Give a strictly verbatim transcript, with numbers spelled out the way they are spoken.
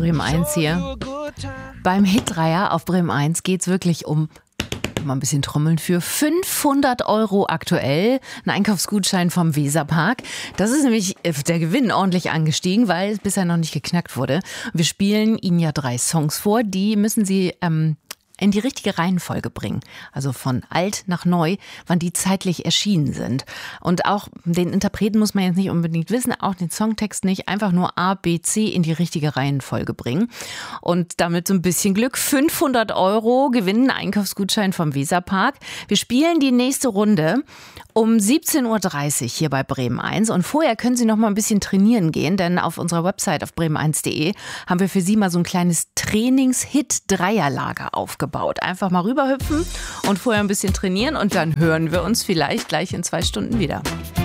Bremen eins hier. Beim Hitdreier auf Bremen eins geht es wirklich um, mal ein bisschen trommeln für, fünfhundert Euro aktuell. Ein Einkaufsgutschein vom Weserpark. Das ist nämlich der Gewinn ordentlich angestiegen, weil es bisher noch nicht geknackt wurde. Wir spielen Ihnen ja drei Songs vor, die müssen Sie ähm, in die richtige Reihenfolge bringen. Also von alt nach neu, wann die zeitlich erschienen sind. Und auch den Interpreten muss man jetzt nicht unbedingt wissen, auch den Songtext nicht. Einfach nur A, B, C in die richtige Reihenfolge bringen. Und damit so ein bisschen Glück. fünfhundert Euro gewinnen Einkaufsgutschein vom Weserpark. Wir spielen die nächste Runde um siebzehn Uhr dreißig hier bei Bremen eins. Und vorher können Sie noch mal ein bisschen trainieren gehen, denn auf unserer Website auf bremen eins punkt de haben wir für Sie mal so ein kleines Trainings-Hit-Dreierlager aufgebaut. Einfach mal rüberhüpfen und vorher ein bisschen trainieren und dann hören wir uns vielleicht gleich in zwei Stunden wieder.